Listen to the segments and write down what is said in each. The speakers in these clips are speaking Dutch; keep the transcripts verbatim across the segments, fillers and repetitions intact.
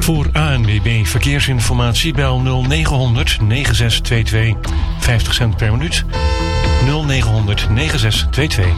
Voor A N W B Verkeersinformatie bel nul negen honderd negen zes twee twee. vijftig cent per minuut. nul negen honderd negen zes twee twee.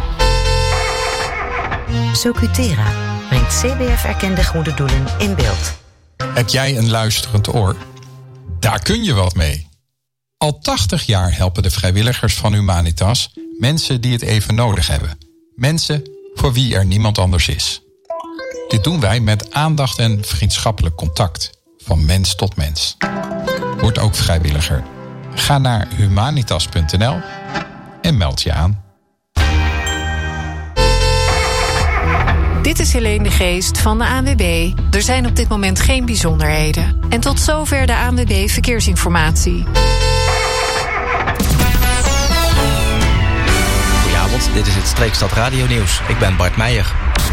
Socutera brengt C B F-erkende goede doelen in beeld. Heb jij een luisterend oor? Daar kun je wat mee. Al tachtig jaar helpen de vrijwilligers van Humanitas mensen die het even nodig hebben. Mensen voor wie er niemand anders is. Dit doen wij met aandacht en vriendschappelijk contact. Van mens tot mens. Word ook vrijwilliger. Ga naar humanitas punt n l en meld je aan. Dit is Helene de Geest van de A N W B. Er zijn op dit moment geen bijzonderheden. En tot zover de A N W B Verkeersinformatie. Goedenavond, dit is het Streekstad Radio Nieuws. Ik ben Bart Meijer.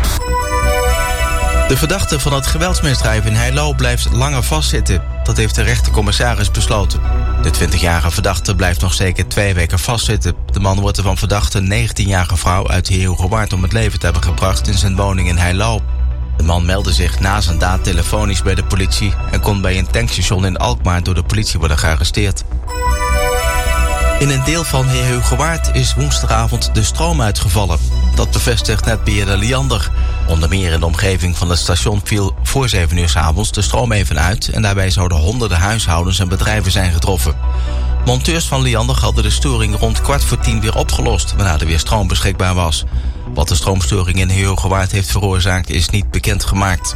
De verdachte van het geweldsmisdrijf in Heilo blijft langer vastzitten. Dat heeft de rechtercommissaris besloten. De twintigjarige verdachte blijft nog zeker twee weken vastzitten. De man wordt ervan verdacht een negentienjarige vrouw uit Heerhugowaard om het leven te hebben gebracht in zijn woning in Heilo. De man meldde zich na zijn daad telefonisch bij de politie en kon bij een tankstation in Alkmaar door de politie worden gearresteerd. In een deel van Heerhugowaard is woensdagavond de stroom uitgevallen. Dat bevestigt netbeheerder Liander. Onder meer in de omgeving van het station viel voor zeven uur 's avonds de stroom even uit en daarbij zouden honderden huishoudens en bedrijven zijn getroffen. Monteurs van Liander hadden de storing rond kwart voor tien weer opgelost, waarna er weer stroom beschikbaar was. Wat de stroomstoring in Heerhugowaard heeft veroorzaakt is niet bekendgemaakt.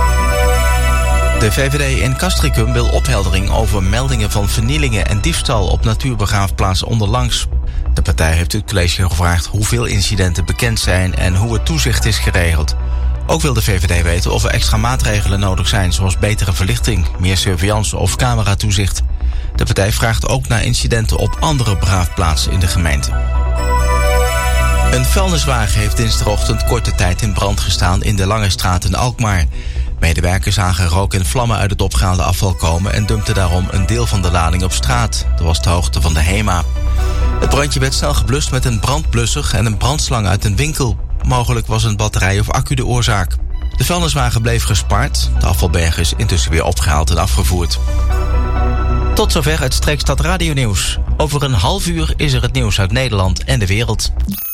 De V V D in Castricum wil opheldering over meldingen van vernielingen en diefstal op natuurbegraafplaats onderlangs. De partij heeft het college gevraagd hoeveel incidenten bekend zijn en hoe het toezicht is geregeld. Ook wil de V V D weten of er extra maatregelen nodig zijn, zoals betere verlichting, meer surveillance of cameratoezicht. De partij vraagt ook naar incidenten op andere begraafplaatsen in de gemeente. Een vuilniswagen heeft dinsdagochtend korte tijd in brand gestaan in de Lange Straat in Alkmaar. Medewerkers zagen rook en vlammen uit het opgehaalde afval komen en dumpten daarom een deel van de lading op straat. Dat was de hoogte van de HEMA. Het brandje werd snel geblust met een brandblusser en een brandslang uit een winkel. Mogelijk was een batterij of accu de oorzaak. De vuilniswagen bleef gespaard. De afvalberg is intussen weer opgehaald en afgevoerd. Tot zover het Streekstad Radio Nieuws. Over een half uur is er het nieuws uit Nederland en de wereld.